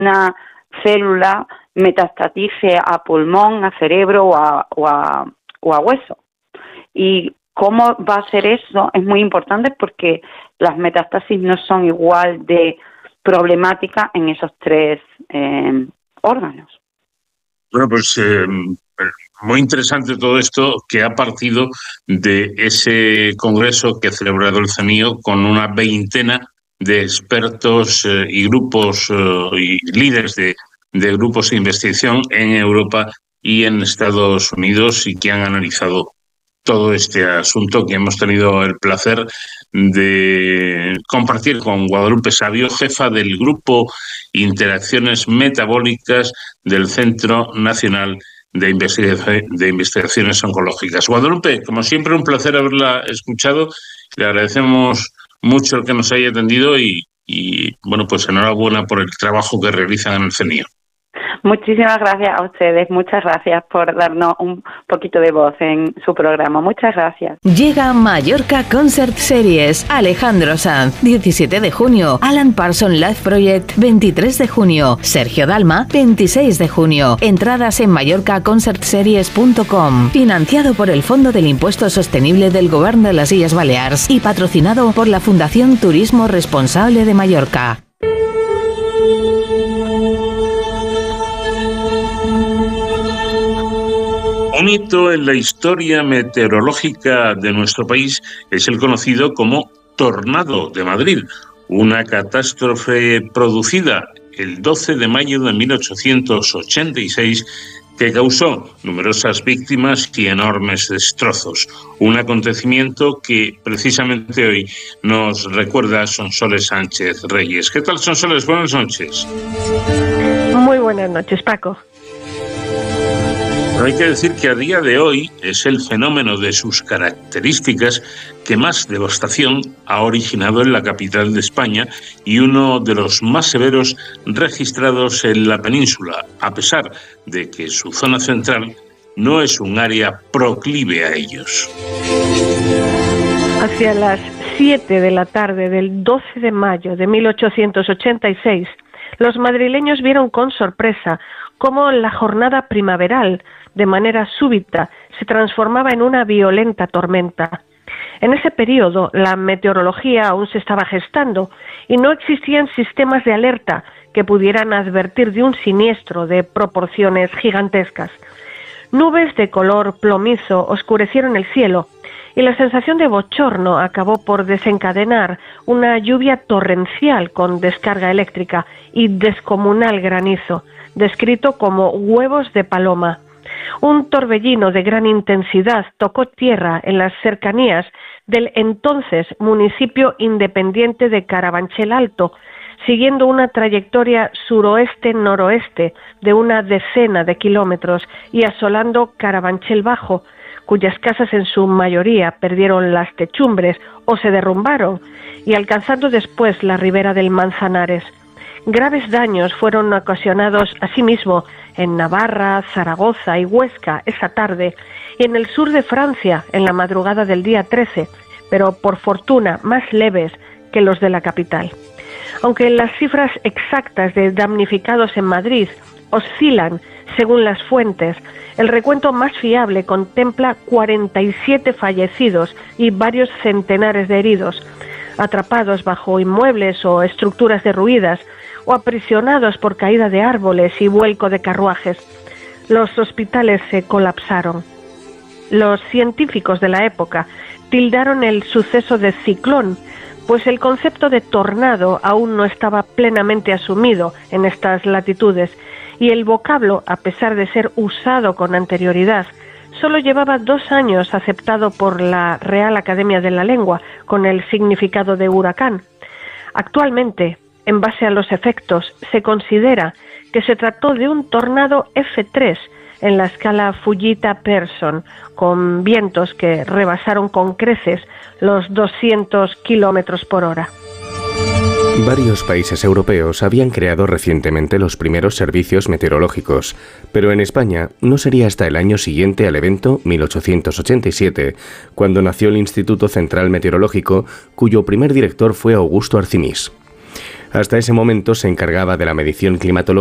una célula metastatice a pulmón, a cerebro o a hueso. Y cómo va a ser eso es muy importante porque las metástasis no son igual de problemáticas en esos tres órganos. Bueno, pues muy interesante todo esto que ha partido de ese congreso que ha celebrado el CENIO con una veintena de expertos y grupos y líderes de grupos de investigación en Europa y en Estados Unidos y que han analizado todo este asunto que hemos tenido el placer de compartir con Guadalupe Savio, jefa del Grupo Interacciones Metabólicas del Centro Nacional de Investigaciones Oncológicas. Guadalupe, como siempre, un placer haberla escuchado. Le agradecemos mucho el que nos haya atendido y bueno, pues enhorabuena por el trabajo que realizan en el CENIO. Muchísimas gracias a ustedes, muchas gracias por darnos un poquito de voz en su programa, muchas gracias. Llega Mallorca Concert Series, Alejandro Sanz, 17 de junio, Alan Parsons Live Project, 23 de junio, Sergio Dalma, 26 de junio, entradas en mallorcaconcertseries.com, financiado por el Fondo del Impuesto Sostenible del Govern de las Illes Balears y patrocinado por la Fundación Turismo Responsable de Mallorca. Un hito en la historia meteorológica de nuestro país es el conocido como Tornado de Madrid, una catástrofe producida el 12 de mayo de 1886 que causó numerosas víctimas y enormes destrozos. Un acontecimiento que precisamente hoy nos recuerda Sonsoles Sánchez Reyes. ¿Qué tal, Sonsoles? Buenas noches. Muy buenas noches, Paco. Hay que decir que a día de hoy es el fenómeno de sus características que más devastación ha originado en la capital de España y uno de los más severos registrados en la península, a pesar de que su zona central no es un área proclive a ellos. Hacia las 7 de la tarde del 12 de mayo de 1886, los madrileños vieron con sorpresa cómo la jornada primaveral, de manera súbita, se transformaba en una violenta tormenta. En ese periodo, la meteorología aún se estaba gestando y no existían sistemas de alerta que pudieran advertir de un siniestro de proporciones gigantescas. Nubes de color plomizo oscurecieron el cielo y la sensación de bochorno acabó por desencadenar una lluvia torrencial con descarga eléctrica y descomunal granizo, descrito como huevos de paloma. Un torbellino de gran intensidad tocó tierra en las cercanías del entonces municipio independiente de Carabanchel Alto, siguiendo una trayectoria suroeste-noroeste de una decena de kilómetros y asolando Carabanchel Bajo, cuyas casas en su mayoría perdieron las techumbres o se derrumbaron, y alcanzando después la ribera del Manzanares. Graves daños fueron ocasionados asimismo en Navarra, Zaragoza y Huesca esa tarde, y en el sur de Francia en la madrugada del día 13, pero por fortuna más leves que los de la capital. Aunque las cifras exactas de damnificados en Madrid oscilan según las fuentes, el recuento más fiable contempla 47 fallecidos y varios centenares de heridos, atrapados bajo inmuebles o estructuras derruidas, o aprisionados por caída de árboles y vuelco de carruajes. Los hospitales se colapsaron. Los científicos de la época tildaron el suceso de ciclón, pues el concepto de tornado aún no estaba plenamente asumido en estas latitudes, y el vocablo, a pesar de ser usado con anterioridad, solo llevaba 2 años aceptado por la Real Academia de la Lengua con el significado de huracán. Actualmente, en base a los efectos, se considera que se trató de un tornado F3 en la escala Fujita-Pearson, con vientos que rebasaron con creces los 200 kilómetros por hora. Varios países europeos habían creado recientemente los primeros servicios meteorológicos, pero en España no sería hasta el año siguiente al evento, 1887, cuando nació el Instituto Central Meteorológico, cuyo primer director fue Augusto Arcimis. Hasta ese momento se encargaba de la medición climatológica